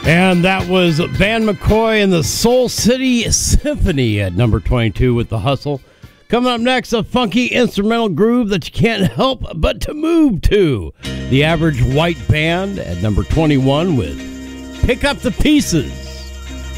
And that was Van McCoy and the Soul City Symphony at number 22 with The Hustle. Coming up next, a funky instrumental groove that you can't help but to move to. The Average White Band at number 21 with Pick Up the Pieces.